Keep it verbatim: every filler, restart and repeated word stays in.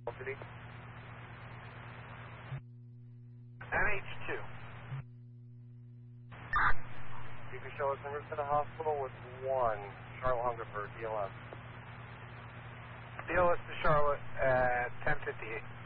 City. N H two. You can show us en route to the hospital with one. Charlotte Hungerford, D L S. D L S to Charlotte at ten fifty-eight.